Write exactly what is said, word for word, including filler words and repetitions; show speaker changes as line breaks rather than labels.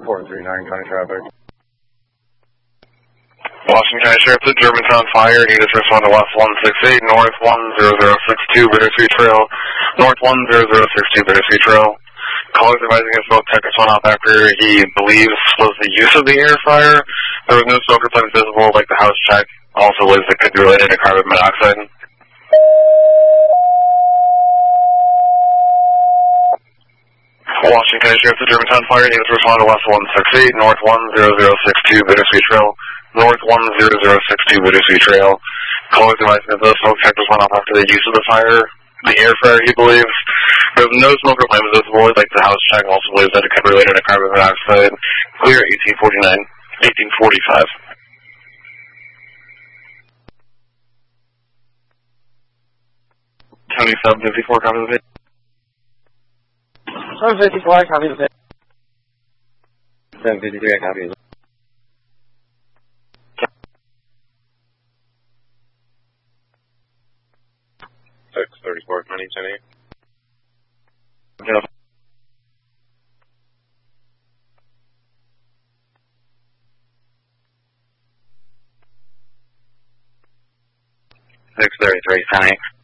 four three nine county traffic.
Washington County Sheriff, the Germantown Fire, need us respond to West one six eight, North one zero zero six two, Bittersweet Trail, North one zero zero six two, Bittersweet Trail. Callers advising us both tech went off after he believes was the use of the air fryer. There was no smoker plugs visible, like the house check also believes it could be related to carbon monoxide. Washington County Sheriff, the Germantown Fire, need us respond to West one six eight, North one zero zero six two, Bittersweet Trail, North one zero zero six two, Bittersweet Trail. Callers advising that those smoke detectors went off after the use of the fire, the air fryer, he believes. There was no smoker flames visible, like the house check also believes that it could be related to carbon monoxide. Clear eighteen forty-nine, eighteen forty-five. County sub fifty-four, copy the page.
seven fifty-four, copy the page. seven fifty-three, I copy the page.
six thirty-four, County ten eight. six thirty-three, County.